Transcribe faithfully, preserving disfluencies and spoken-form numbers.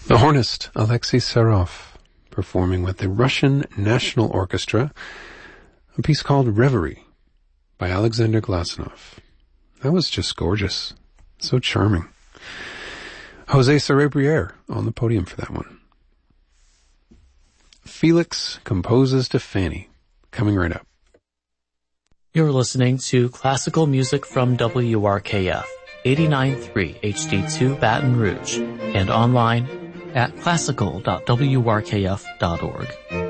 The hornist Alexei Serov performing with the Russian National Orchestra a piece called Reverie by Alexander Glasunov. That was just gorgeous. So charming. Jose Cerebriere on the podium for that one. Felix composes to Fanny, coming right up. You're listening to classical music from W R K F, eighty-nine point three H D two Baton Rouge, and online at classical dot w r k f dot org.